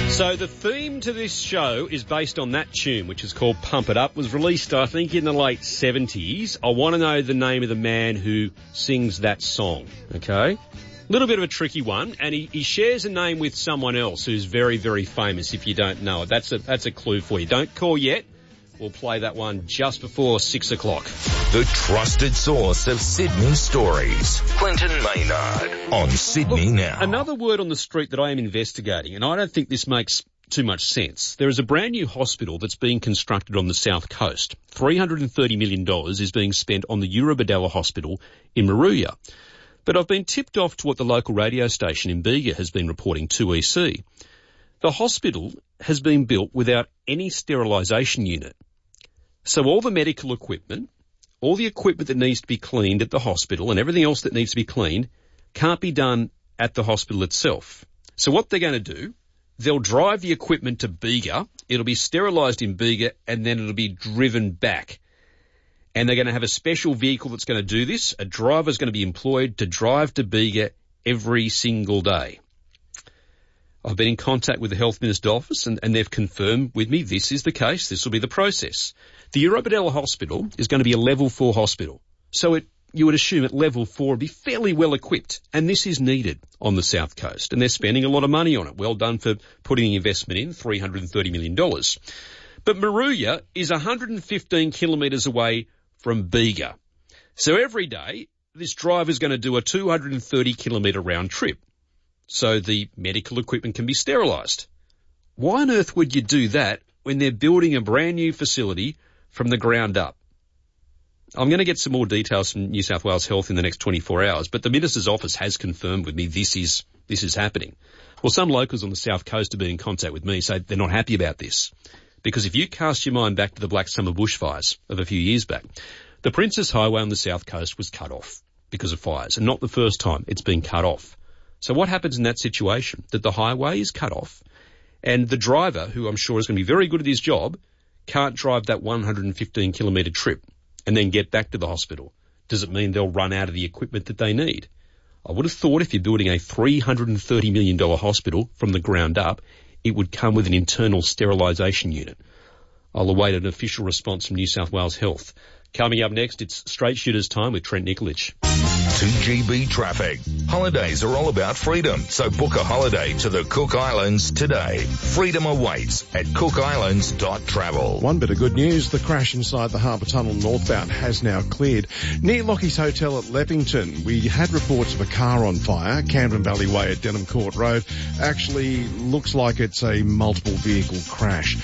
So the theme to this show is based on that tune, which is called Pump It Up. Was released, I think, in the late 70s. I want to know the name of the man who sings that song, okay? A little bit of a tricky one, and he shares a name with someone else who's very, very famous if you don't know it. That's a clue for you. Don't call yet. We'll play that one just before 6 o'clock. The trusted source of Sydney stories. Clinton Maynard on Sydney Now. Another word on the street that I am investigating, and I don't think this makes too much sense. There is a brand new hospital that's being constructed on the south coast. $330 million is being spent on the Eurobodalla Hospital in Moruya. But I've been tipped off to what the local radio station in Bega has been reporting to EC. The hospital has been built without any sterilisation unit. So all the medical equipment, all the equipment that needs to be cleaned at the hospital and everything else that needs to be cleaned can't be done at the hospital itself. So what they're going to do, they'll drive the equipment to Bega, it'll be sterilised in Bega, and then it'll be driven back. And they're going to have a special vehicle that's going to do this. A driver's going to be employed to drive to Bega every single day. I've been in contact with the Health Minister's office and they've confirmed with me this is the case, this will be the process. The Eurobodalla Hospital is going to be a level 4 hospital. So you would assume at level 4 would be fairly well equipped, and this is needed on the south coast, and they're spending a lot of money on it. Well done for putting the investment in, $330 million. But Moruya is 115 kilometres away from Bega. So every day, this driver's going to do a 230 kilometre round trip. So the medical equipment can be sterilised. Why on earth would you do that when they're building a brand new facility from the ground up? I'm going to get some more details from New South Wales Health in the next 24 hours, but the Minister's office has confirmed with me this is happening. Well, some locals on the south coast have been in contact with me, so they're not happy about this. Because if you cast your mind back to the Black Summer bushfires of a few years back, the Princes Highway on the south coast was cut off because of fires, and not the first time it's been cut off. So what happens in that situation? That the highway is cut off and the driver, who I'm sure is going to be very good at his job, can't drive that 115 kilometre trip and then get back to the hospital. Does it mean they'll run out of the equipment that they need? I would have thought if you're building a $330 million hospital from the ground up, it would come with an internal sterilisation unit. I'll await an official response from New South Wales Health. Coming up next, it's Straight Shooters time with Trent Nikolic. 2GB traffic. Holidays are all about freedom, so book a holiday to the Cook Islands today. Freedom awaits at cookislands.travel. One bit of good news, the crash inside the Harbour Tunnel northbound has now cleared. Near Lockie's Hotel at Leppington, we had reports of a car on fire. Camden Valley Way at Denham Court Road actually looks like it's a multiple vehicle crash.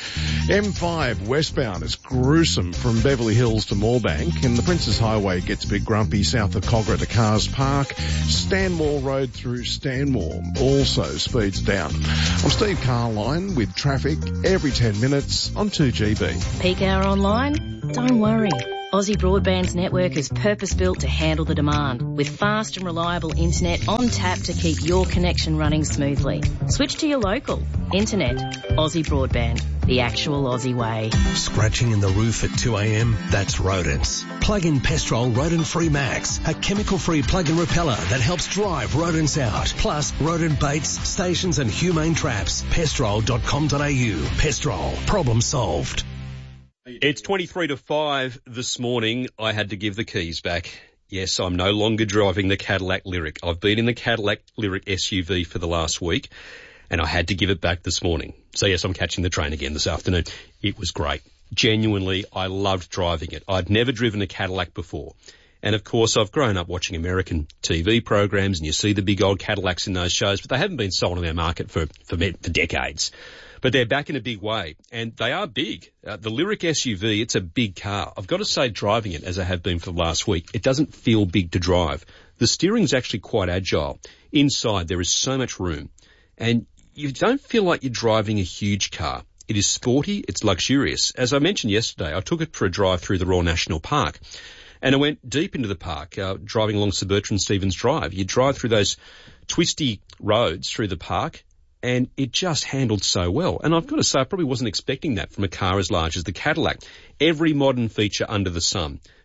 M5 westbound is gruesome from Beverly Hills to Moorebank, and the Princes Highway gets a bit grumpy south of Cogra to Cars Park. Stanmore Road through Stanmore also speeds down. I'm Steve Carline with traffic every 10 minutes on 2GB. Peak hour online? Don't worry. Aussie Broadband's network is purpose-built to handle the demand, with fast and reliable internet on tap to keep your connection running smoothly. Switch to your local. Internet. Aussie Broadband. The actual Aussie way. Scratching in the roof at 2 a.m? That's rodents. Plug in Pestrol Rodent Free Max, a chemical-free plug-in repeller that helps drive rodents out. Plus, rodent baits, stations and humane traps. Pestrol.com.au. Pestrol. Problem solved. It's 23 to 5 this morning. I had to give the keys back. Yes, I'm no longer driving the Cadillac Lyric. I've been in the Cadillac Lyric SUV for the last week, and I had to give it back this morning. So yes, I'm catching the train again this afternoon. It was great. Genuinely, I loved driving it. I'd never driven a Cadillac before. And of course, I've grown up watching American TV programs, and you see the big old Cadillacs in those shows, but they haven't been sold on our market for decades. But they're back in a big way, and they are big. The Lyric SUV, it's a big car. I've got to say, driving it, as I have been for the last week, it doesn't feel big to drive. The steering's actually quite agile. Inside, there is so much room, and you don't feel like you're driving a huge car. It is sporty, it's luxurious. As I mentioned yesterday, I took it for a drive through the Royal National Park, and I went deep into the park, driving along Sir Bertrand Stevens Drive. You drive through those twisty roads through the park, and it just handled so well. And I've got to say, I probably wasn't expecting that from a car as large as the Cadillac. Every modern feature under the sun.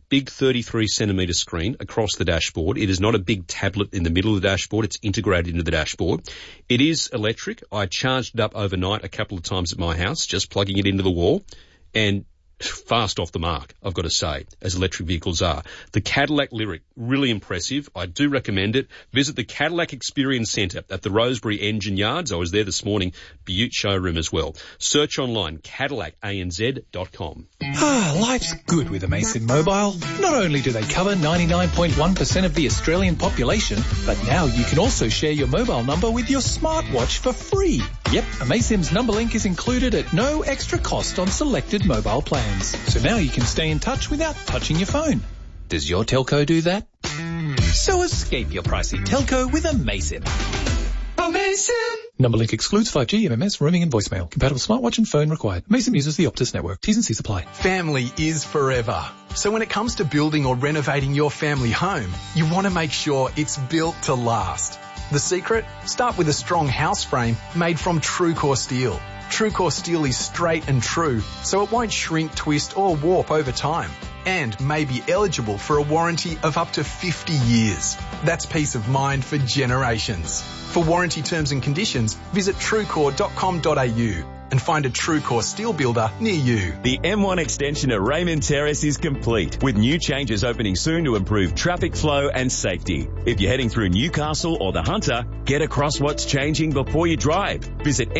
big 33-centimetre screen across the dashboard. It is not a big tablet in the middle of the dashboard. It's integrated into the dashboard. It is electric. I charged it up overnight a couple of times at my house, just plugging it into the wall, and fast off the mark, I've got to say, as electric vehicles are. The Cadillac Lyric, really impressive. I do recommend it. Visit the Cadillac Experience Centre at the Rosebery Engine Yards. I was there this morning. Beaut showroom as well. Search online, CadillacANZ.com. Life's good with Amazon Mobile. Not only do they cover 99.1% of the Australian population, but now you can also share your mobile number with your smartwatch for free. Yep, Amazon's number link is included at no extra cost on selected mobile plans. So now you can stay in touch without touching your phone. Does your telco do that? So escape your pricey telco with Amazon. Amazon! Number link excludes 5G, MMS, roaming and voicemail. Compatible smartwatch and phone required. Amazon uses the Optus network. T's and C's apply. Family is forever. So when it comes to building or renovating your family home, you want to make sure it's built to last. The secret? Start with a strong house frame made from TrueCore steel. TrueCore steel is straight and true, so it won't shrink, twist or warp over time, and may be eligible for a warranty of up to 50 years. That's peace of mind for generations. For warranty terms and conditions, visit truecore.com.au and find a TrueCore steel builder near you. The M1 extension at Raymond Terrace is complete, with new changes opening soon to improve traffic flow and safety. If you're heading through Newcastle or the Hunter, get across what's changing before you drive. Visit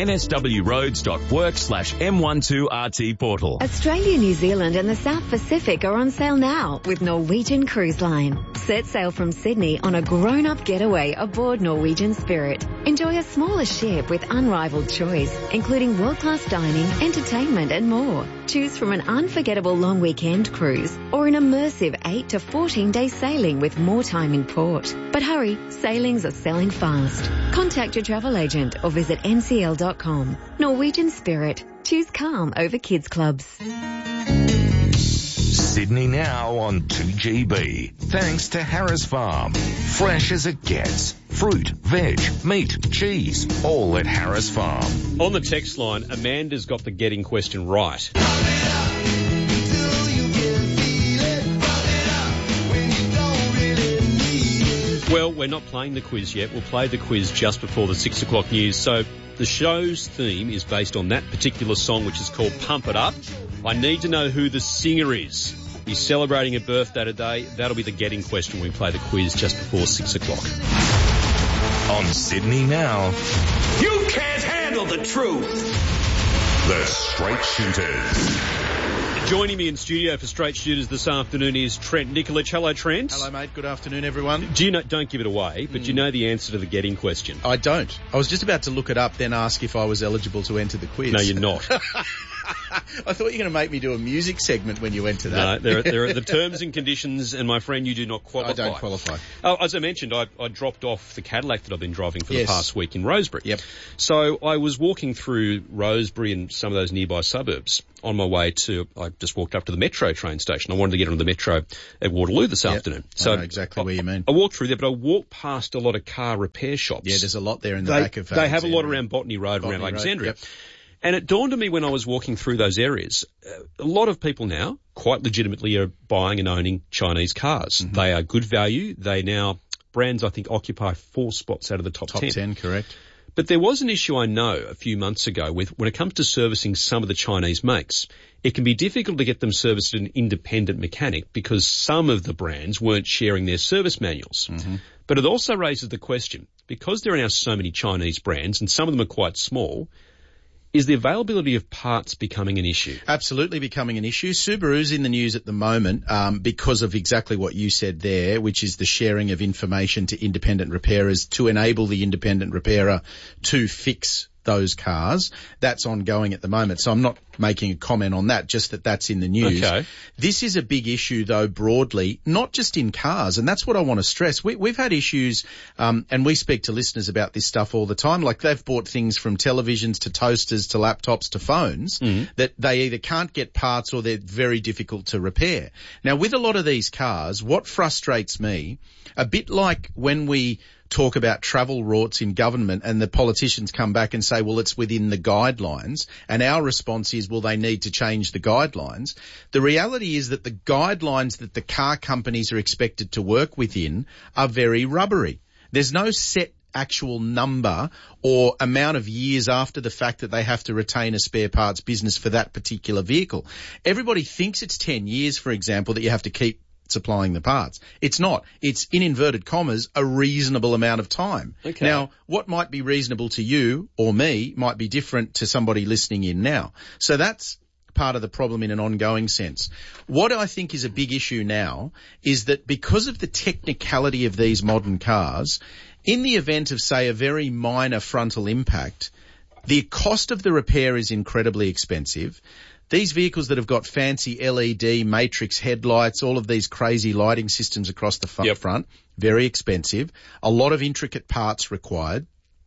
nswroads.work/M12RT portal. Australia, New Zealand and the South Pacific are on sale now with Norwegian Cruise Line. Set sail from Sydney on a grown-up getaway aboard Norwegian Spirit. Enjoy a smaller ship with unrivaled choice, including world-class dining, entertainment and more. Choose from an unforgettable long weekend cruise or an immersive 8 to 14-day sailing with more time in port. But hurry, sailings are selling fast. Contact your travel agent or visit ncl.com. Norwegian Spirit. Choose calm over kids clubs. Sydney now on 2GB. Thanks to Harris Farm. Fresh as it gets. Fruit, veg, meat, cheese, all at Harris Farm. On the text line, Amanda's got the getting question right. Well, we're not playing the quiz yet. We'll play the quiz just before the 6 o'clock news. So the show's theme is based on that particular song, which is called Pump It Up. I need to know who the singer is. He's celebrating a birthday today. That'll be the getting question when we play the quiz just before 6 o'clock. On Sydney Now, You can't handle the truth. the Straight Shooters. Joining me in studio for Straight Shooters this afternoon is Trent Nikolic. Hello, Trent. Hello, mate. Good afternoon, everyone. Do you know, don't give it away, but do you know the answer to the getting question? I don't. I was just about to look it up, then ask if I was eligible to enter the quiz. No, you're not. I thought you were going to make me do a music segment when you went to that. No, there are the terms and conditions, and my friend, you do not qualify. I don't qualify. As I mentioned, I dropped off the Cadillac that I've been driving for the past week in Rosebery. Yep. So I was walking through Rosebery and some of those nearby suburbs on my way to, I just walked up to the Metro train station. I wanted to get onto the Metro at Waterloo this afternoon. So I know exactly where you mean. I walked through there, but I walked past a lot of car repair shops. Yeah, there's a lot there in the back of They have a lot around Botany Road, around Alexandria. Yep. And it dawned on me when I was walking through those areas, a lot of people now, quite legitimately, are buying and owning Chinese cars. Mm-hmm. They are good value. They now, brands I think occupy 4 spots out of the top 10. Top 10, correct. But there was an issue I know a few months ago with when it comes to servicing some of the Chinese makes. It can be difficult to get them serviced at an independent mechanic because some of the brands weren't sharing their service manuals. Mm-hmm. But it also raises the question, because there are now so many Chinese brands and some of them are quite small, is the availability of parts becoming an issue? Absolutely becoming an issue. Subaru's in the news at the moment because of exactly what you said there, which is the sharing of information to independent repairers to enable the independent repairer to fix those cars. That's ongoing at the moment. So I'm not making a comment on that, just that that's in the news. Okay. This is a big issue, though, broadly, not just in cars, and that's what I want to stress. We've had issues, and we speak to listeners about this stuff all the time, like they've bought things from televisions to toasters to laptops to phones that they either can't get parts or they're very difficult to repair. Now, with a lot of these cars, what frustrates me, a bit like when we talk about travel routes in government and the politicians come back and say, well, it's within the guidelines. And our response is, well, they need to change the guidelines. The reality is that the guidelines that the car companies are expected to work within are very rubbery. There's no set actual number or amount of years after the fact that they have to retain a spare parts business for that particular vehicle. Everybody thinks it's 10 years, for example, that you have to keep supplying the parts. It's not. It's, in inverted commas, a reasonable amount of time. Okay. Now, what might be reasonable to you or me might be different to somebody listening in now. So that's part of the problem in an ongoing sense. What I think is a big issue now is that because of the technicality of these modern cars, in the event of, say, a very minor frontal impact, the cost of the repair is incredibly expensive. These vehicles that have got fancy LED matrix headlights, all of these crazy lighting systems across the front, very expensive, a lot of intricate parts required,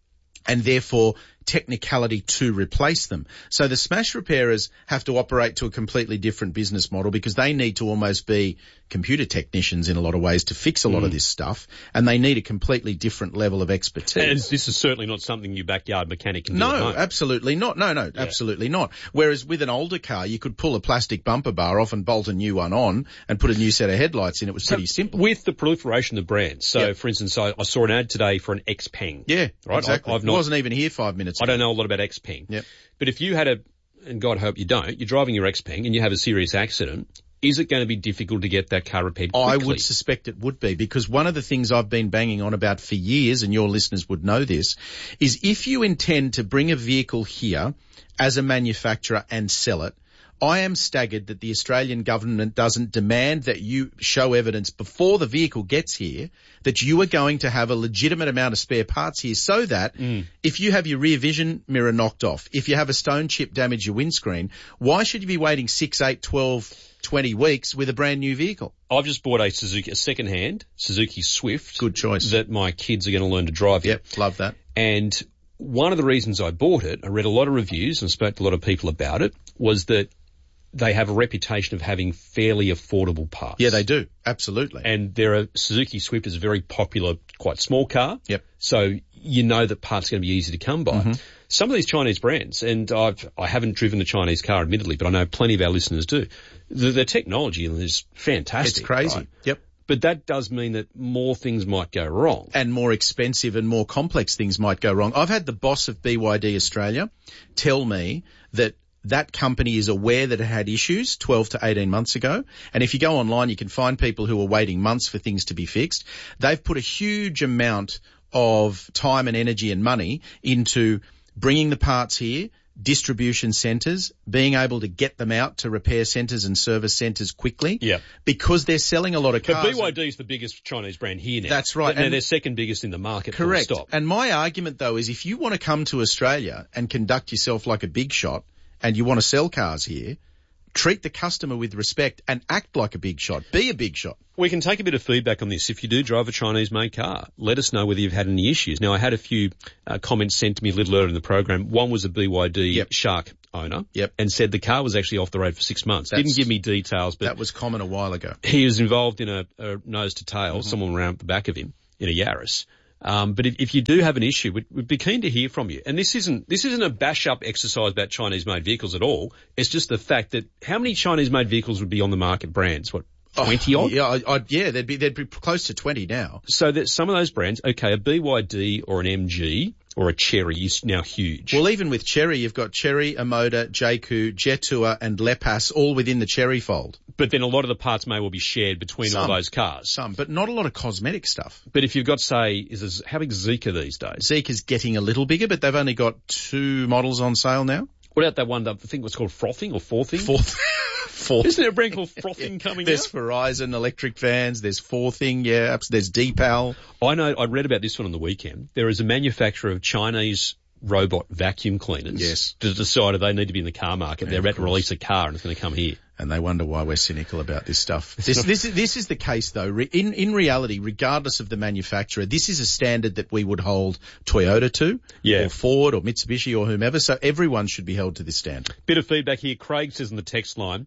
and therefore technicality to replace them. So the smash repairers have to operate to a completely different business model because they need to almost be computer technicians in a lot of ways to fix a lot of this stuff, and they need a completely different level of expertise. And this is certainly not something your backyard mechanic can do. No, absolutely not. No, absolutely not. Whereas with an older car, you could pull a plastic bumper bar off and bolt a new one on and put a new set of headlights in. It was pretty simple. With the proliferation of brands. So, for instance, I saw an ad today for an Xpeng. Yeah, right? exactly. I wasn't even here 5 minutes ago. I don't know a lot about Xpeng. Yep. But if you had and God hope you don't, you're driving your Xpeng and you have a serious accident, is it going to be difficult to get that car repaired quickly? I would suspect it would be, because one of the things I've been banging on about for years, and your listeners would know this, is if you intend to bring a vehicle here as a manufacturer and sell it, I am staggered that the Australian government doesn't demand that you show evidence before the vehicle gets here that you are going to have a legitimate amount of spare parts here, so that if you have your rear vision mirror knocked off, if you have a stone chip damage your windscreen, why should you be waiting 6, 8, 12, 20 weeks with a brand new vehicle? I've just bought a second-hand Suzuki Swift. Good choice. That my kids are going to learn to drive. Yep, love that. And one of the reasons I bought it, I read a lot of reviews and spoke to a lot of people about it, was that they have a reputation of having fairly affordable parts. Yeah, they do. Absolutely. And Suzuki Swift is a very popular, quite small car. Yep. So you know that parts are going to be easy to come by. Mm-hmm. Some of these Chinese brands, and I haven't driven the Chinese car admittedly, but I know plenty of our listeners do. The technology is fantastic. It's crazy. Right? Yep. But that does mean that more things might go wrong. And more expensive and more complex things might go wrong. I've had the boss of BYD Australia tell me that company is aware that it had issues 12 to 18 months ago. And if you go online, you can find people who are waiting months for things to be fixed. They've put a huge amount of time and energy and money into bringing the parts here, distribution centres, being able to get them out to repair centres and service centres quickly. Yeah. Because they're selling a lot of cars. But BYD is the biggest Chinese brand here now. That's right. And they're second biggest in the market. Correct. Full stop. And my argument, though, is if you want to come to Australia and conduct yourself like a big shot, and you want to sell cars here, treat the customer with respect and act like a big shot. Be a big shot. We can take a bit of feedback on this. If you do drive a Chinese-made car, let us know whether you've had any issues. Now, I had a few comments sent to me a little earlier in the program. One was a BYD Shark owner and said the car was actually off the road for 6 months. Didn't give me details, but that was common a while ago. He was involved in a nose to tail. Someone ran up the back of him in a Yaris. But if you do have an issue, we'd be keen to hear from you. And this isn't a bash-up exercise about Chinese-made vehicles at all. It's just the fact that how many Chinese-made vehicles would be on the market brands? What, 20 odd? Yeah, they'd be close to 20 now. So that some of those brands, okay, a BYD or an MG or a Chery is now huge. Well, even with Chery, you've got Chery, Omoda, Jayco, Jetour and Lepas all within the Chery fold. But then a lot of the parts may well be shared between all those cars. Some, but not a lot of cosmetic stuff. But if you've got, say, how big is Zeekr these days? Zeekr's getting a little bigger, but they've only got 2 models on sale now. What about that one, I think what's called Frothing or Forthing? Fourth. Isn't there a brand called Frothing coming There's Verizon electric vans, there's Forthing, there's Deepal. I know, I read about this one on the weekend. There is a manufacturer of Chinese robot vacuum cleaners that decided they need to be in the car market. They're about to release a car and it's going to come here. And they wonder why we're cynical about this stuff. This is the case, though. In reality, regardless of the manufacturer, this is a standard that we would hold Toyota to, or Ford, or Mitsubishi, or whomever. So everyone should be held to this standard. Bit of feedback here. Craig says on the text line,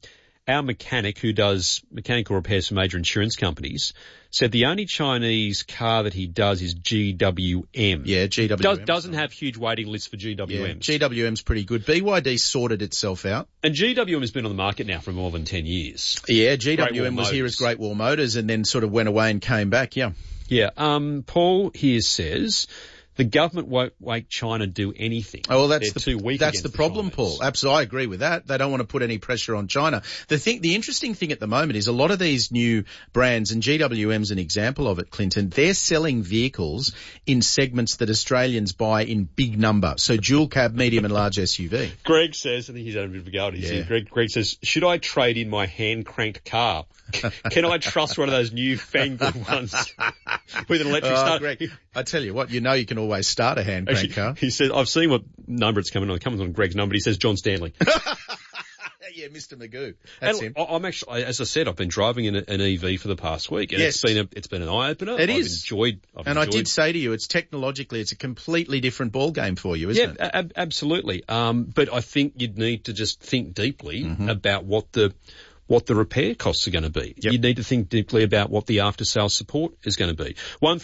our mechanic who does mechanical repairs for major insurance companies said the only Chinese car that he does is GWM. Yeah, GWM. Doesn't have huge waiting lists for GWMs. Yeah, GWM's pretty good. BYD sorted itself out. And GWM has been on the market now for more than 10 years. Yeah, GWM was here as Great Wall Motors and then sort of went away and came back, yeah. Yeah, Paul here says the government won't make China do anything. Oh, well, that's the problem, Paul. Absolutely, I agree with that. They don't want to put any pressure on China. The interesting thing at the moment is a lot of these new brands, and GWM's an example of it, Clinton, they're selling vehicles in segments that Australians buy in big number. So dual cab, medium and large SUV. Greg says, I think he's had a bit of a go at it. Greg says, should I trade in my hand-cranked car? Can I trust one of those new fangled ones with an electric start? Greg, I tell you what, you can always start a hand crank car. He says, I've seen what number it's coming on. It comes on Greg's number. He says John Stanley. Yeah, Mr. Magoo. That's him. I'm actually, as I said, I've been driving an EV for the past week, and it's been an eye opener. It is. I did say to you, it's a completely different ball game for you, isn't it? Yeah, absolutely. But I think you'd need to just think deeply about what the repair costs are going to be. Yep. You need to think deeply about what the after-sales support is going to be.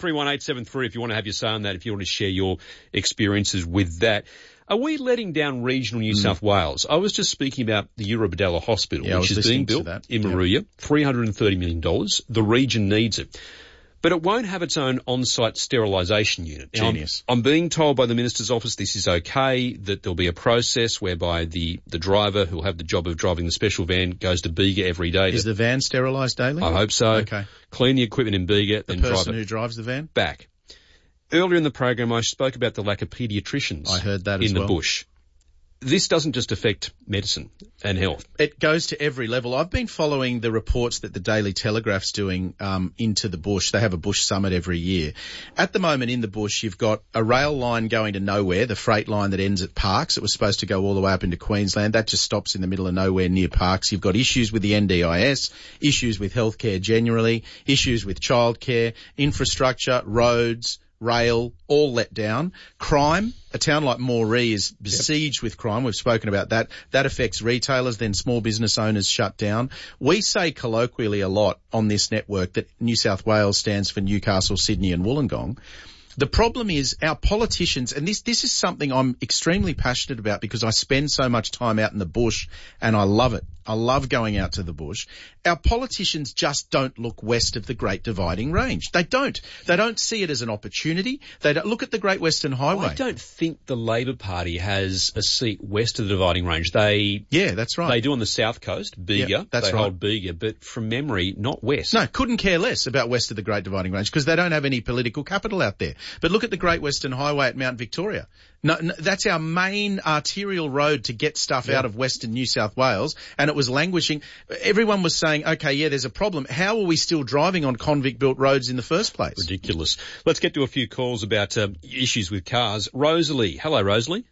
131873 if you want to have your say on that, if you want to share your experiences with that. Are we letting down regional New South Wales? I was just speaking about the Eurobodalla Hospital, which is being built in Moruya, $330 million. The region needs it. But it won't have its own on-site sterilisation unit. Genius. I'm being told by the Minister's office this is okay, that there'll be a process whereby the driver who'll have the job of driving the special van goes to Bega every day. Is the van sterilised daily? I hope so. Okay. Clean the equipment in Bega, then drive it. The person who drives the van? Back. Earlier in the program, I spoke about the lack of paediatricians. I heard that as well. In the bush. This doesn't just affect medicine and health. It goes to every level. I've been following the reports that the Daily Telegraph's doing into the bush. They have a bush summit every year. At the moment in the bush, you've got a rail line going to nowhere, the freight line that ends at Parkes. It was supposed to go all the way up into Queensland. That just stops in the middle of nowhere near Parkes. You've got issues with the NDIS, issues with healthcare generally, issues with childcare, infrastructure, roads, rail, all let down. Crime, a town like Moree is besieged with crime. We've spoken about that. That affects retailers, then small business owners shut down. We say colloquially a lot on this network that New South Wales stands for Newcastle, Sydney and Wollongong. The problem is our politicians, and this is something I'm extremely passionate about because I spend so much time out in the bush and I love it. I love going out to the bush. Our politicians just don't look west of the Great Dividing Range. They don't. They don't see it as an opportunity. They don't look at the Great Western Highway. I don't think the Labor Party has a seat west of the Dividing Range. That's right. They do on the south coast, Bega. They hold Bega, but from memory, not west. No, couldn't care less about west of the Great Dividing Range because they don't have any political capital out there. But look at the Great Western Highway at Mount Victoria. No, that's our main arterial road to get stuff out of Western New South Wales, and it was languishing. Everyone was saying, okay, there's a problem. How are we still driving on convict-built roads in the first place? Ridiculous. Let's get to a few calls about issues with cars. Rosalie. Hello, Rosalie.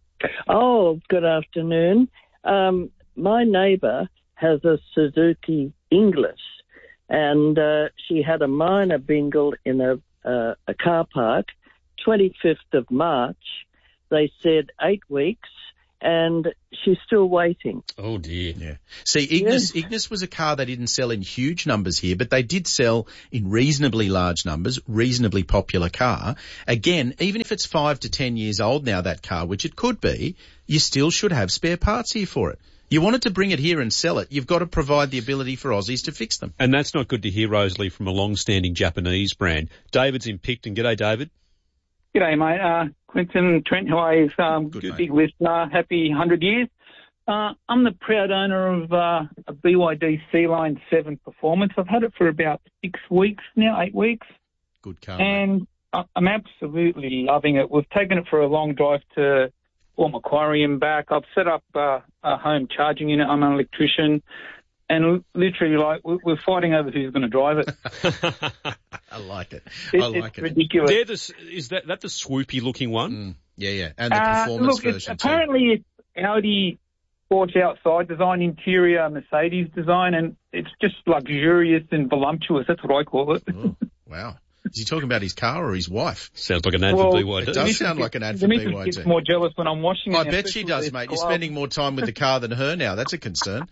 Oh, good afternoon. My neighbour has a Suzuki English, and she had a minor bingle in a car park, 25th of March. They said 8 weeks, and she's still waiting. Oh, dear. Yeah. See, Ignis was a car they didn't sell in huge numbers here, but they did sell in reasonably large numbers, reasonably popular car. Again, even if it's 5 to 10 years old now, that car, which it could be, you still should have spare parts here for it. You wanted to bring it here and sell it, you've got to provide the ability for Aussies to fix them. And that's not good to hear, Rosalie, from a long-standing Japanese brand. David's in Picton. G'day, David. G'day, mate. Quinton Trent, who is big listener. Happy 100 years. I'm the proud owner of a BYD C-Line 7 Performance. I've had it for about 6 weeks now, 8 weeks. Good car. And I'm absolutely loving it. We've taken it for a long drive to Port Macquarie and back. I've set up a home charging unit. I'm an electrician. And literally, we're fighting over who's going to drive it. I like it. It's ridiculous. Is that the swoopy-looking one? Yeah. And the performance version apparently it's Audi Sports Outside design, interior Mercedes design, and it's just luxurious and voluptuous. That's what I call it. Oh, wow. Is he talking about his car or his wife? Sounds like an ad for BYD. It does sound like an ad for BYD. Gets more jealous when I'm washing it. I bet she does, mate. You're spending more time with the car than her now. That's a concern.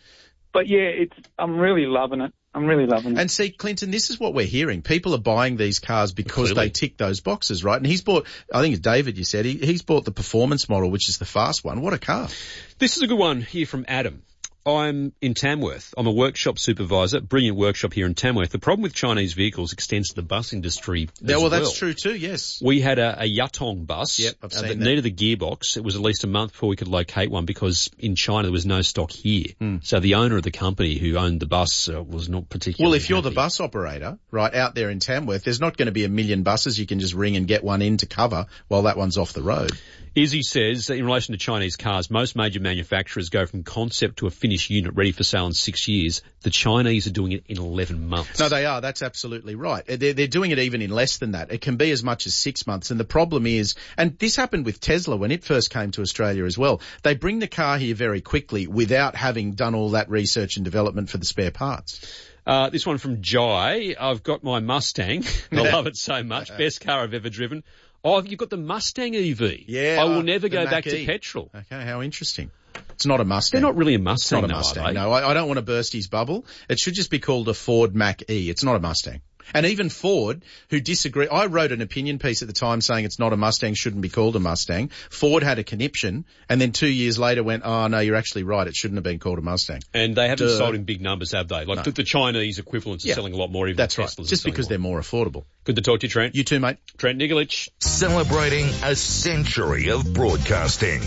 But yeah, I'm really loving it. And see, Clinton, this is what we're hearing. People are buying these cars because they tick those boxes, right? And he's bought, I think it's David, you said, he's bought the performance model, which is the fast one. What a car. This is a good one here from Adam. I'm in Tamworth. I'm a workshop supervisor, brilliant workshop here in Tamworth. The problem with Chinese vehicles extends to the bus industry as well. That's true too, yes. We had a Yutong bus that needed the gearbox. It was at least a month before we could locate one because in China there was no stock here. So the owner of the company who owned the bus was not particularly Well, if you're the bus operator, right, out there in Tamworth, there's not going to be a million buses you can just ring and get one in to cover while that one's off the road. Izzy says, in relation to Chinese cars, most major manufacturers go from concept to a finished unit ready for sale in 6 years. The Chinese are doing it in 11 months. No, they are. That's absolutely right. They're doing it even in less than that. It can be as much as 6 months. And the problem is, and this happened with Tesla when it first came to Australia as well, they bring the car here very quickly without having done all that research and development for the spare parts. This one from Jai. I've got my Mustang. I love it so much. Best car I've ever driven. Oh, you've got the Mustang EV. Yeah. I will never go back to petrol. Okay, how interesting. It's not a Mustang. They're not really a Mustang. It's not a Mustang. No, I don't want to burst his bubble. It should just be called a Ford Mach-E. It's not a Mustang. And even Ford, who disagree, I wrote an opinion piece at the time saying it's not a Mustang, shouldn't be called a Mustang. Ford had a conniption, and then 2 years later went, oh, no, you're actually right, it shouldn't have been called a Mustang. And they haven't sold in big numbers, have they? Like the Chinese equivalents are selling a lot more, even that's right, Teslas just because they're more affordable. Good to talk to you, Trent. You too, mate. Trent Nicolich. Celebrating a century of broadcasting.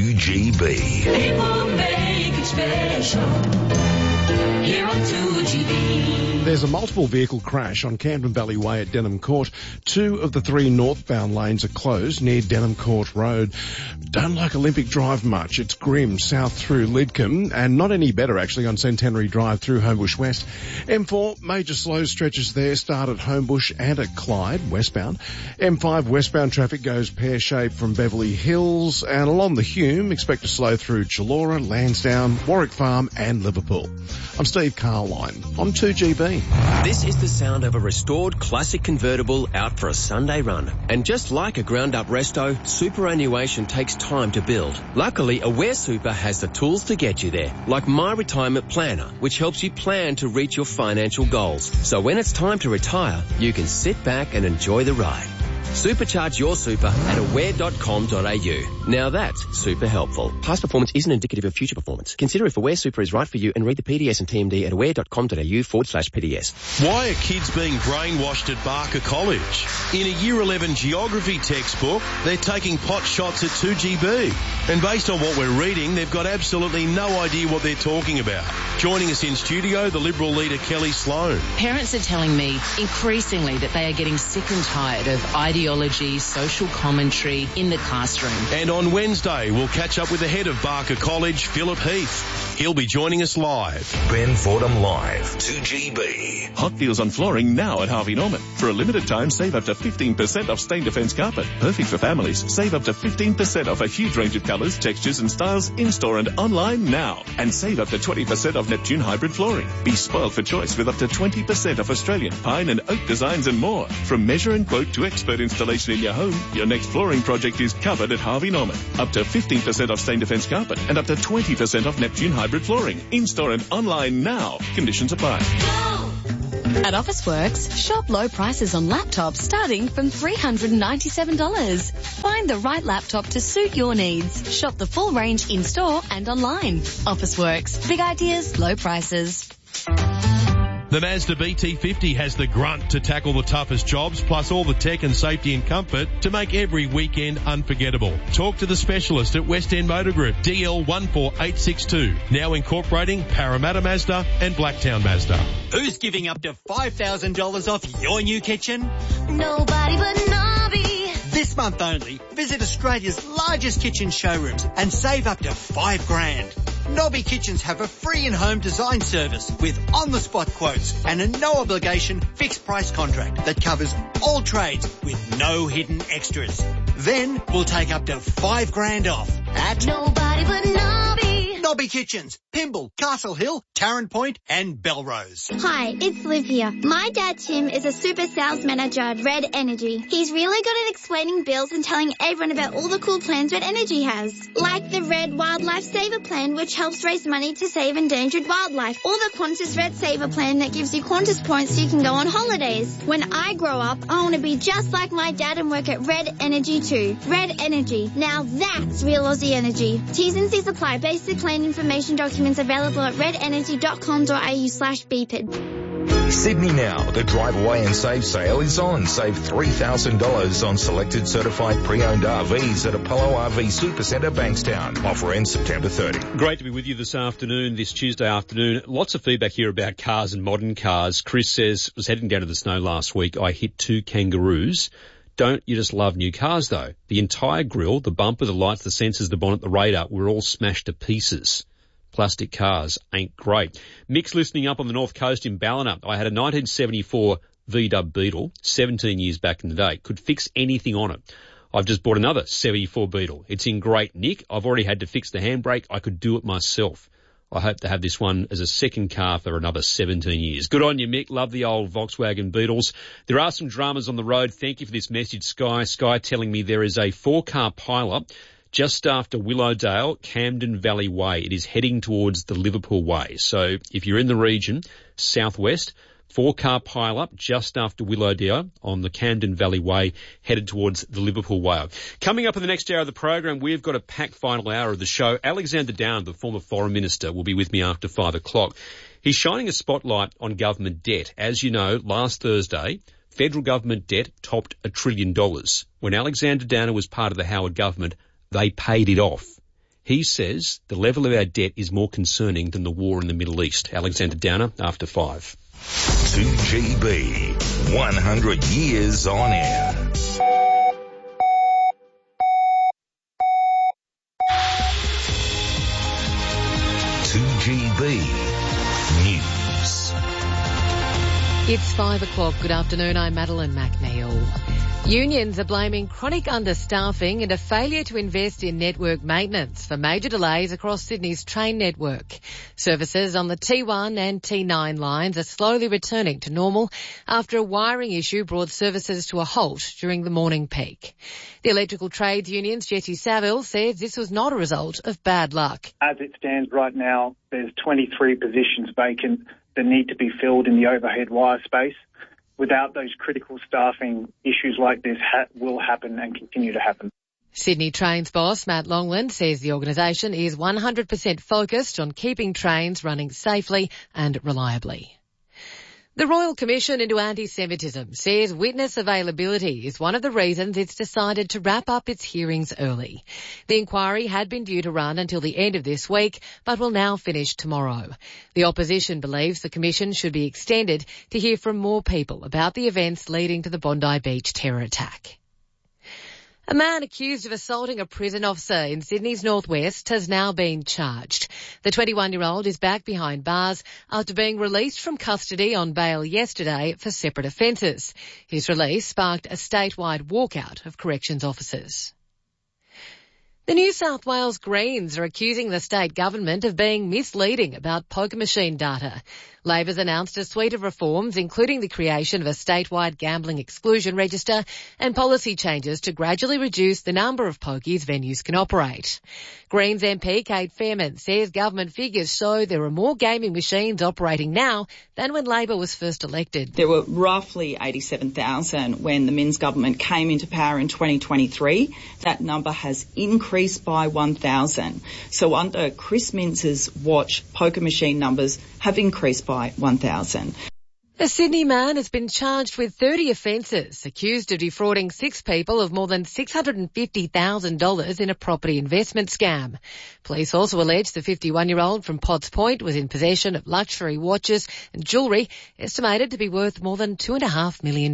2GB. People make it special here on 2GB. There's a multiple vehicle crash on Camden Valley Way at Denham Court. 2 of the 3 northbound lanes are closed near Denham Court Road. Don't like Olympic Drive much. It's grim south through Lidcombe and not any better actually on Centenary Drive through Homebush West. M4, major slow stretches there start at Homebush and at Clyde westbound. M5 westbound traffic goes pear-shaped from Beverly Hills and along the Hume expect to slow through Chullora, Lansdowne, Warwick Farm and Liverpool. I'm Steve Carline on 2GB. This is the sound of a restored classic convertible out for a Sunday run. And just like a ground-up resto, superannuation takes time to build. Luckily, Aware Super has the tools to get you there, like My Retirement Planner, which helps you plan to reach your financial goals. So when it's time to retire, you can sit back and enjoy the ride. Supercharge your super at aware.com.au. Now that's super helpful. Past performance isn't indicative of future performance. Consider if Aware Super is right for you and read the PDS and TMD at aware.com.au/PDS. Why are kids being brainwashed at Barker College? In a Year 11 geography textbook, they're taking pot shots at 2GB. And based on what we're reading, they've got absolutely no idea what they're talking about. Joining us in studio, the Liberal leader Kelly Sloan. Parents are telling me increasingly that they are getting sick and tired of ideology, social commentary in the classroom. And on Wednesday, we'll catch up with the head of Barker College, Philip Heath. He'll be joining us live. Ben Fordham Live, 2GB. Hot deals on flooring now at Harvey Norman. For a limited time, save up to 15% off Stain Defence carpet. Perfect for families. Save up to 15% off a huge range of colours, textures and styles in-store and online now. And save up to 20% off Neptune hybrid flooring. Be spoiled for choice with up to 20% off Australian pine and oak designs and more. From measure and quote to expert installation in your home, your next flooring project is covered at Harvey Norman. Up to 15% off Stain Defence carpet and up to 20% off Neptune hybrid flooring. In-store and online now. Conditions apply. At Officeworks, shop low prices on laptops starting from $397. Find the right laptop to suit your needs. Shop the full range in-store and online. Officeworks. Big ideas, low prices. The Mazda BT50 has the grunt to tackle the toughest jobs, plus all the tech and safety and comfort to make every weekend unforgettable. Talk to the specialist at West End Motor Group, DL 14862, now incorporating Parramatta Mazda and Blacktown Mazda. Who's giving up to $5,000 off your new kitchen? Nobody but Nobby. This month only, visit Australia's largest kitchen showrooms and save up to $5,000. Nobby Kitchens have a free in-home design service with on-the-spot quotes and a no-obligation fixed-price contract that covers all trades with no hidden extras. Then we'll take up to $5,000 off at Nobody but Nobby. Nobby Kitchens, Pymble, Castle Hill, Tarrant Point and Belrose. Hi, it's Liv here. My dad Tim is a super sales manager at Red Energy. He's really good at explaining bills and telling everyone about all the cool plans Red Energy has. Like the Red Wildlife Saver Plan, which helps raise money to save endangered wildlife. Or the Qantas Red Saver Plan that gives you Qantas points so you can go on holidays. When I grow up, I want to be just like my dad and work at Red Energy too. Red Energy. Now that's real Aussie energy. T's and C's apply. Basic plan information documents available at redenergy.com.au/BPID. Sydney now, the Drive Away and Save sale is on. Save $3,000 on selected certified pre-owned RVs at Apollo RV Supercentre, Bankstown. Offer ends September 30. Great to be with you this Tuesday afternoon. Lots of feedback here about cars and modern cars. Chris says, was heading down to the snow last week. I hit 2 kangaroos. Don't you just love new cars though? The entire grille, the bumper, the lights, the sensors, the bonnet, the radar were all smashed to pieces. Plastic cars ain't great. Mick's listening up on the North Coast in Ballina. I had a 1974 VW Beetle, 17 years back in the day. Could fix anything on it. I've just bought another 74 Beetle. It's in great nick. I've already had to fix the handbrake. I could do it myself. I hope to have this one as a second car for another 17 years. Good on you, Mick. Love the old Volkswagen Beetles. There are some dramas on the road. Thank you for this message, Sky. Sky telling me there is a 4-car pile-up just after Willowdale, Camden Valley Way. It is heading towards the Liverpool Way. So if you're in the region, southwest, 4-car pile-up just after Willowdale on the Camden Valley Way, headed towards the Liverpool Way. Coming up in the next hour of the program, we've got a packed final hour of the show. Alexander Downer, the former Foreign Minister, will be with me after 5 o'clock. He's shining a spotlight on government debt. As you know, last Thursday, federal government debt topped $1 trillion. When Alexander Downer was part of the Howard government, they paid it off. He says the level of our debt is more concerning than the war in the Middle East. Alexander Downer after 5. 2GB, 100 years on air. News. It's 5 o'clock. Good afternoon. I'm Madeline McNeil. Unions are blaming chronic understaffing and a failure to invest in network maintenance for major delays across Sydney's train network. Services on the T1 and T9 lines are slowly returning to normal after a wiring issue brought services to a halt during the morning peak. The Electrical Trades Union's Jesse Saville says this was not a result of bad luck. As it stands right now, there's 23 positions vacant that need to be filled in the overhead wire space. Without those critical staffing, issues like this will happen and continue to happen. Sydney Trains boss Matt Longland says the organisation is 100% focused on keeping trains running safely and reliably. The Royal Commission into Anti-Semitism says witness availability is one of the reasons it's decided to wrap up its hearings early. The inquiry had been due to run until the end of this week, but will now finish tomorrow. The opposition believes the Commission should be extended to hear from more people about the events leading to the Bondi Beach terror attack. A man accused of assaulting a prison officer in Sydney's northwest has now been charged. The 21-year-old is back behind bars after being released from custody on bail yesterday for separate offences. His release sparked a statewide walkout of corrections officers. The New South Wales Greens are accusing the state government of being misleading about poker machine data. Labor's announced a suite of reforms, including the creation of a statewide gambling exclusion register and policy changes to gradually reduce the number of pokies venues can operate. Greens MP Kate Fairman says government figures show there are more gaming machines operating now than when Labor was first elected. There were roughly 87,000 when the Minns government came into power in 2023. That number has increased by 1,000. So under Chris Minns' watch, poker machine numbers have increased by 1,000. A Sydney man has been charged with 30 offences, accused of defrauding 6 people of more than $650,000 in a property investment scam. Police also allege the 51-year-old from Potts Point was in possession of luxury watches and jewellery estimated to be worth more than $2.5 million.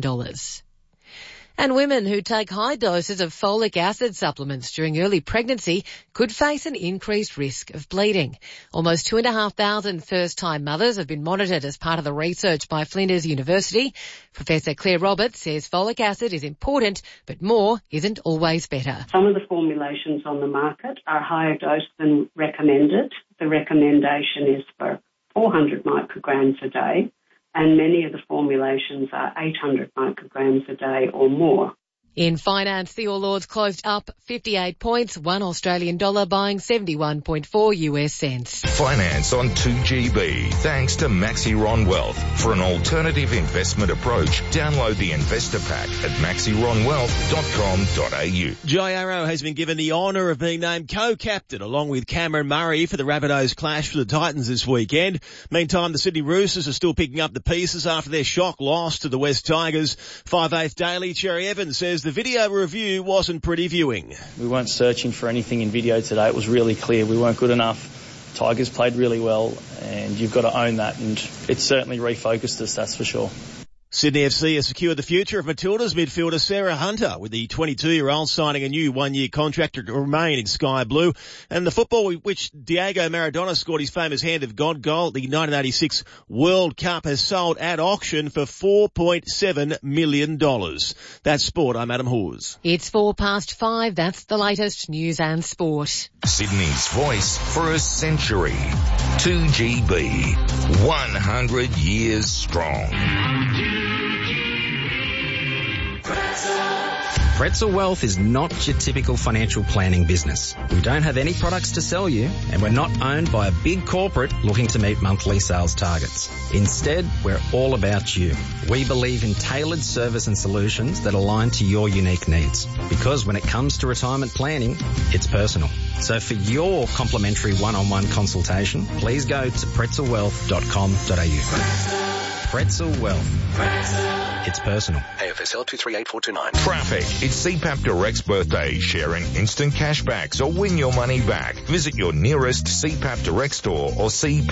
And women who take high doses of folic acid supplements during early pregnancy could face an increased risk of bleeding. Almost 2,500 first-time mothers have been monitored as part of the research by Flinders University. Professor Claire Roberts says folic acid is important, but more isn't always better. Some of the formulations on the market are higher dose than recommended, the recommendation is for 400 micrograms a day, and many of the formulations are 800 micrograms a day or more. In finance, the All Ords closed up 58 points, $1 Australian dollar buying 71.4 US cents. Finance on 2GB. Thanks to Maxiron Wealth. For an alternative investment approach, download the investor pack at maxironwealth.com.au. Jai Arrow has been given the honour of being named co-captain along with Cameron Murray for the Rabbitohs clash for the Titans this weekend. Meantime, the Sydney Roosters are still picking up the pieces after their shock loss to the West Tigers. 5/8 Daily, Cherry Evans says the video review wasn't pretty viewing. We weren't searching for anything in video today. It was really clear we weren't good enough. Tigers played really well, and you've got to own that, and it certainly refocused us, that's for sure. Sydney FC has secured the future of Matilda's midfielder Sarah Hunter, with the 22-year-old signing a new one-year contract to remain in Sky Blue. And the football which Diego Maradona scored his famous Hand of God goal at the 1986 World Cup has sold at auction for $4.7 million. That's sport. I'm Adam Hawes. It's 5:04. That's the latest news and sport. Sydney's voice for a century. 2GB. 100 years strong. Pretzel Wealth is not your typical financial planning business. We don't have any products to sell you, and we're not owned by a big corporate looking to meet monthly sales targets. Instead, we're all about you. We believe in tailored service and solutions that align to your unique needs. Because when it comes to retirement planning, it's personal. So for your complimentary one-on-one consultation, please go to pretzelwealth.com.au. Pretzel Wealth. It's personal. AFSL 238429. Traffic. It's CPAP Direct's birthday. Share in instant cashbacks or win your money back. Visit your nearest CPAP Direct store or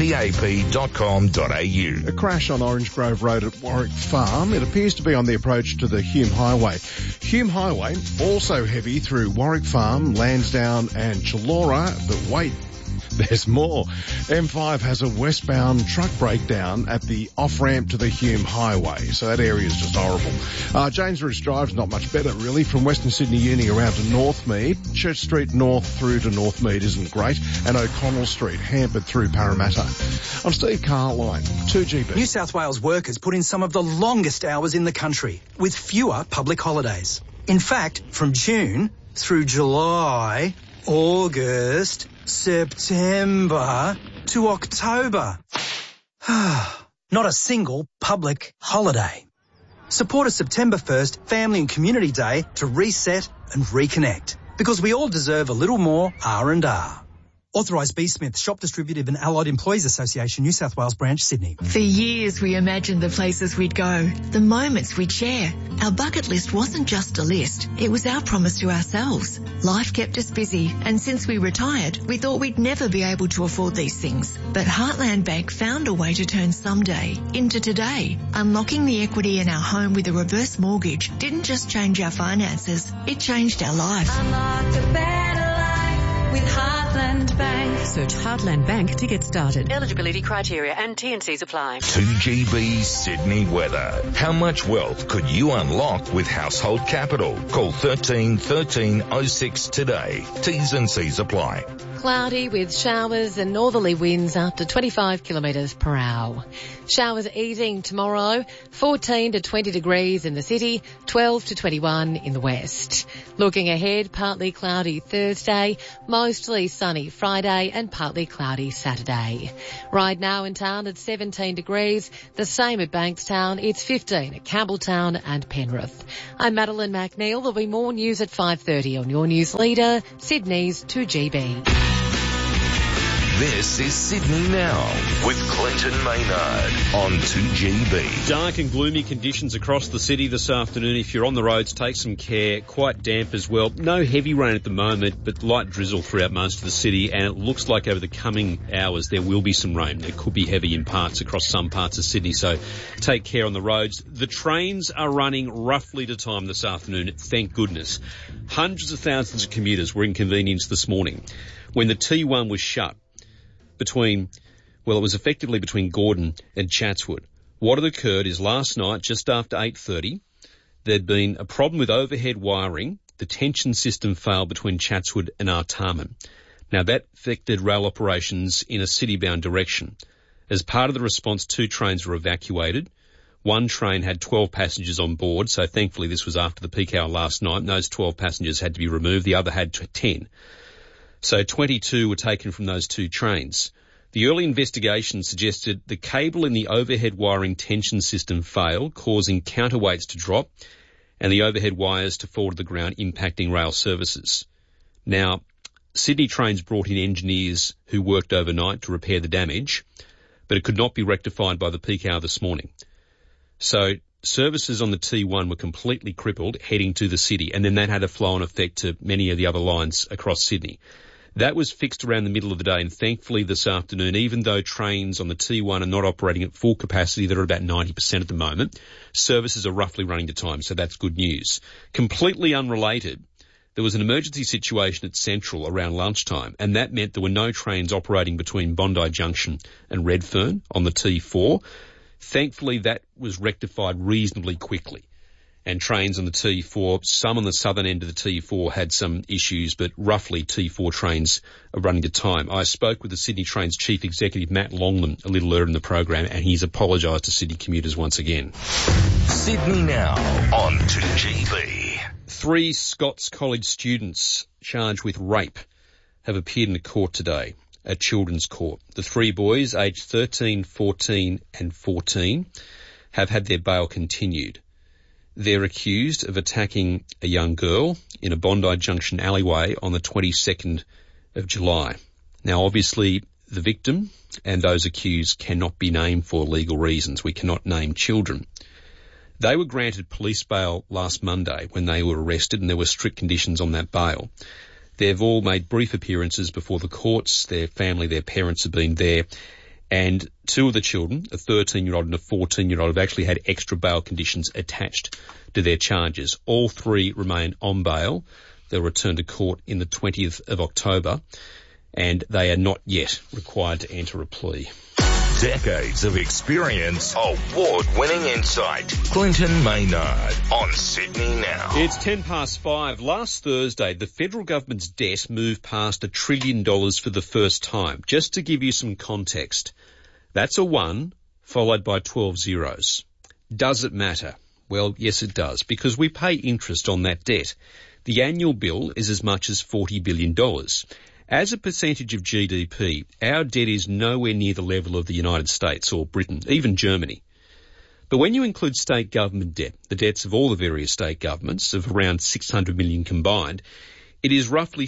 cpap.com.au. A crash on Orange Grove Road at Warwick Farm. It appears to be on the approach to the Hume Highway. Hume Highway also heavy through Warwick Farm, Lansdowne and Chullora, but wait, there's more. M5 has a westbound truck breakdown at the off-ramp to the Hume Highway, so that area is just horrible. James Ridge Drive's not much better, really, from Western Sydney Uni around to Northmead. Church Street North through to Northmead isn't great, and O'Connell Street hampered through Parramatta. I'm Steve Carline, 2GB. New South Wales workers put in some of the longest hours in the country, with fewer public holidays. In fact, from June through July, August, September to October. Not a single public holiday. Support a September 1st Family and Community Day to reset and reconnect. Because we all deserve a little more R&R. Authorised B. Smith, Shop Distributive and Allied Employees Association, New South Wales Branch, Sydney. For years we imagined the places we'd go, the moments we'd share. Our bucket list wasn't just a list, it was our promise to ourselves. Life kept us busy, and since we retired, we thought we'd never be able to afford these things. But Heartland Bank found a way to turn someday into today. Unlocking the equity in our home with a reverse mortgage didn't just change our finances, it changed our life. Unlock a better life with Heartland Bank. Search Heartland Bank to get started. Eligibility criteria and T&Cs apply. 2GB Sydney weather. How much wealth could you unlock with Household Capital? Call 13 13 06 today. T's and C's apply. Cloudy with showers and northerly winds up to 25 kilometres per hour. Showers easing tomorrow, 14 to 20 degrees in the city, 12 to 21 in the west. Looking ahead, partly cloudy Thursday, mostly sunny Friday and partly cloudy Saturday. Right now in town it's 17 degrees, the same at Bankstown, it's 15 at Campbelltown and Penrith. I'm Madeline McNeil. There'll be more news at 5:30 on your news leader, Sydney's 2GB. This is Sydney Now with Clinton Maynard on 2GB. Dark and gloomy conditions across the city this afternoon. If you're on the roads, take some care. Quite damp as well. No heavy rain at the moment, but light drizzle throughout most of the city. And it looks like over the coming hours there will be some rain. There could be heavy in parts across some parts of Sydney, so take care on the roads. The trains are running roughly to time this afternoon, thank goodness. Hundreds of thousands of commuters were inconvenienced this morning when the T1 was shut. It was effectively between Gordon and Chatswood. What had occurred is last night, just after 8:30, there'd been a problem with overhead wiring. The tension system failed between Chatswood and Artarmon. Now, that affected rail operations in a city-bound direction. As part of the response, 2 trains were evacuated. One train had 12 passengers on board, so thankfully this was after the peak hour last night, and those 12 passengers had to be removed. The other had 10. So 22 were taken from those 2 trains. The early investigation suggested the cable in the overhead wiring tension system failed, causing counterweights to drop and the overhead wires to fall to the ground, impacting rail services. Now, Sydney Trains brought in engineers who worked overnight to repair the damage, but it could not be rectified by the peak hour this morning. So services on the T1 were completely crippled heading to the city, and then that had a flow-on effect to many of the other lines across Sydney. That was fixed around the middle of the day, and thankfully this afternoon, even though trains on the T1 are not operating at full capacity, they're at about 90% at the moment, services are roughly running to time, so that's good news. Completely unrelated, there was an emergency situation at Central around lunchtime, and that meant there were no trains operating between Bondi Junction and Redfern on the T4. Thankfully, that was rectified reasonably quickly. And trains on the T4, some on the southern end of the T4 had some issues, but roughly T4 trains are running to time. I spoke with the Sydney Trains Chief Executive, Matt Longman, a little earlier in the program, and he's apologised to Sydney commuters once again. Sydney Now on 2GB. 3 Scots College students charged with rape have appeared in the court today at Children's Court. The 3 boys, aged 13, 14 and 14, have had their bail continued. They're accused of attacking a young girl in a Bondi Junction alleyway on the 22nd of July. Now, obviously, the victim and those accused cannot be named for legal reasons. We cannot name children. They were granted police bail last Monday when they were arrested, and there were strict conditions on that bail. They've all made brief appearances before the courts. Their family, their parents have been there. And 2 of the children, a 13-year-old and a 14-year-old, have actually had extra bail conditions attached to their charges. All 3 remain on bail. They'll return to court in the 20th of October, and they are not yet required to enter a plea. Decades of experience, award-winning insight. Clinton Maynard on Sydney Now. It's 5:10. Last Thursday, the federal government's debt moved past $1 trillion for the first time. Just to give you some context, that's a 1 followed by 12 zeros. Does it matter? Well, yes, it does, because we pay interest on that debt. The annual bill is as much as $40 billion. As a percentage of GDP, our debt is nowhere near the level of the United States or Britain, even Germany. But when you include state government debt, the debts of all the various state governments of around 600 million combined, it is roughly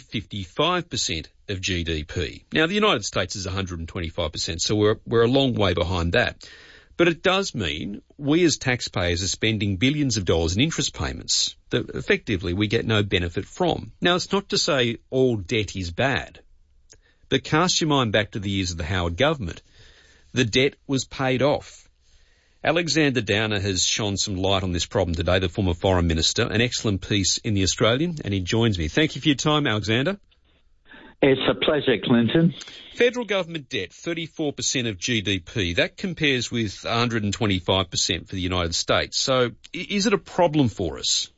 55% of GDP. Now, the United States is 125%, so we're a long way behind that. But it does mean we as taxpayers are spending billions of dollars in interest payments that effectively we get no benefit from. Now, it's not to say all debt is bad, but cast your mind back to the years of the Howard government. The debt was paid off. Alexander Downer has shone some light on this problem today, the former Foreign Minister, an excellent piece in The Australian, and he joins me. Thank you for your time, Alexander. It's a pleasure, Clinton. Federal government debt, 34% of GDP. That compares with 125% for the United States. So is it a problem for us?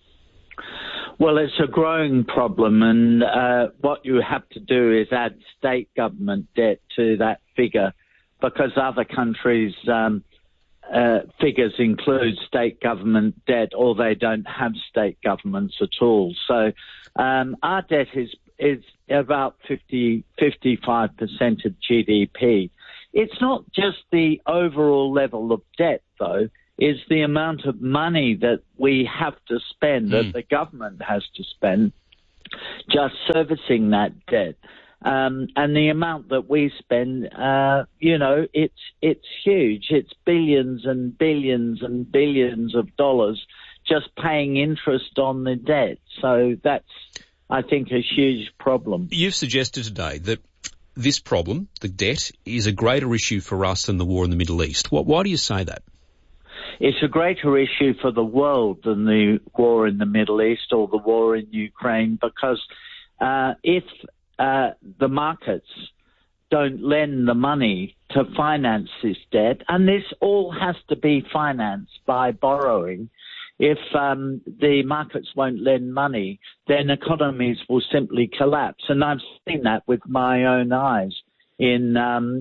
Well, it's a growing problem, and what you have to do is add state government debt to that figure, because other countries' figures include state government debt, or they don't have state governments at all. So our debt is about 55% of GDP. It's not just the overall level of debt, though. It's the amount of money that we have to spend, that the government has to spend, just servicing that debt. And the amount that we spend, it's huge. It's billions and billions and billions of dollars just paying interest on the debt. So that's, I think, a huge problem. You've suggested today that this problem, the debt, is a greater issue for us than the war in the Middle East. Why do you say that? It's a greater issue for the world than the war in the Middle East or the war in Ukraine, because if the markets don't lend the money to finance this debt, and this all has to be financed by borrowing, If the markets won't lend money, then economies will simply collapse. And I've seen that with my own eyes in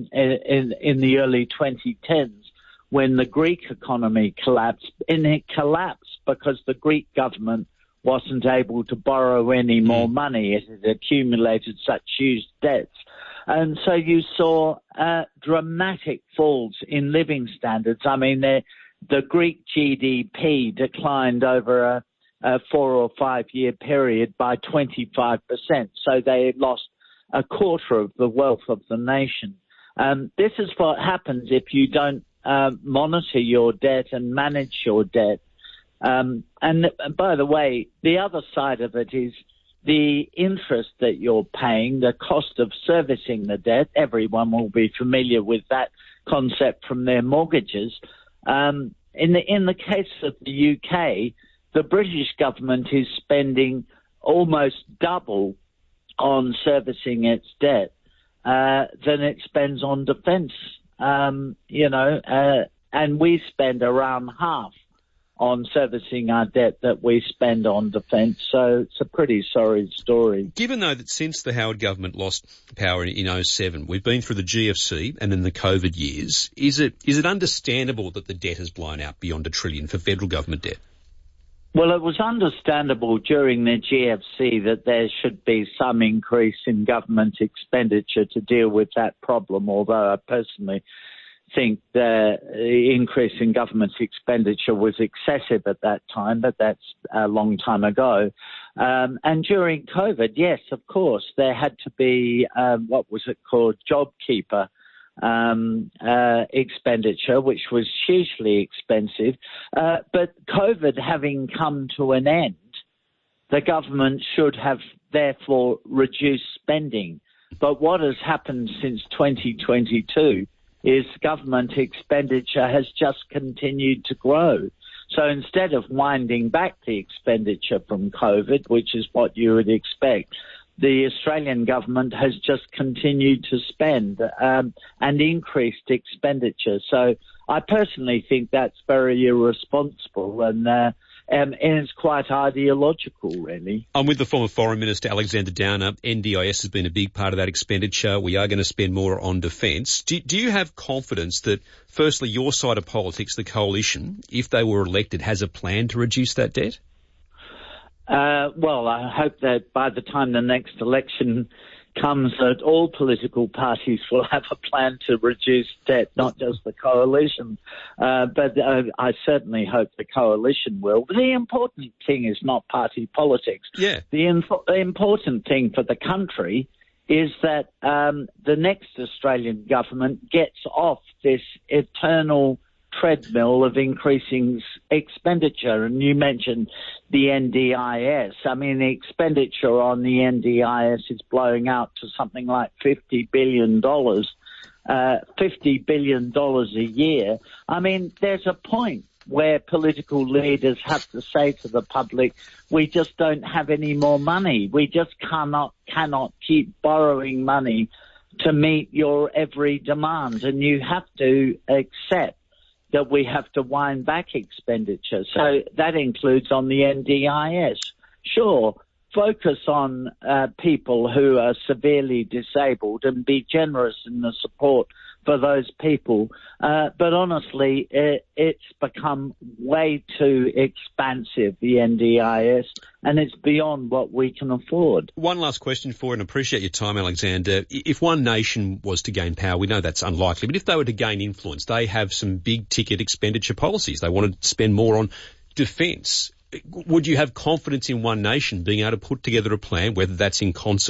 the early 2010s when the Greek economy collapsed. And it collapsed because the Greek government wasn't able to borrow any more money. It had accumulated such huge debts. And so you saw dramatic falls in living standards. I mean, the Greek GDP declined over a 4 or 5 year period by 25%. So they lost a quarter of the wealth of the nation. This is what happens if you don't monitor your debt and manage your debt. And by the way, the other side of it is the interest that you're paying, the cost of servicing the debt. Everyone will be familiar with that concept from their mortgages. In the case of the UK, the British government is spending almost double on servicing its debt than it spends on defence. And we spend around half on servicing our debt that we spend on defence. So it's a pretty sorry story. Given, though, that since the Howard government lost power in 2007, we've been through the GFC and then the COVID years, is it understandable that the debt has blown out beyond $1 trillion for federal government debt? Well, it was understandable during the GFC that there should be some increase in government expenditure to deal with that problem, although I personally think the increase in government expenditure was excessive at that time, but that's a long time ago. And during COVID, yes, of course, there had to be, what was it called, JobKeeper expenditure, which was hugely expensive. But COVID having come to an end, the government should have therefore reduced spending. But what has happened since 2022 is government expenditure has just continued to grow. So instead of winding back the expenditure from COVID, which is what you would expect, the Australian government has just continued to spend and increased expenditure. So I personally think that's very irresponsible and it's quite ideological, really. I'm with the former Foreign Minister, Alexander Downer. NDIS has been a big part of that expenditure. We are going to spend more on defence. Do you have confidence that, firstly, your side of politics, the coalition, if they were elected, has a plan to reduce that debt? Well, I hope that by the time the next election comes that all political parties will have a plan to reduce debt, not just the coalition. But I certainly hope the coalition will. But the important thing is not party politics. Yeah. The important thing for the country is that the next Australian government gets off this eternal treadmill of increasing expenditure. And you mentioned the NDIS. I mean, the expenditure on the NDIS is blowing out to something like $50 billion. $50 billion a year. I mean, there's a point where political leaders have to say to the public, we just don't have any more money. We just cannot keep borrowing money to meet your every demand. And you have to accept that we have to wind back expenditure. So that includes on the NDIS. Sure, focus on people who are severely disabled and be generous in the support for those people. But honestly, it's become way too expansive, the NDIS, and it's beyond what we can afford. One last question for you, and appreciate your time, Alexander. If one nation was to gain power, we know that's unlikely, but if they were to gain influence, they have some big-ticket expenditure policies. They want to spend more on defence. Would you have confidence in one nation being able to put together a plan, whether that's in concert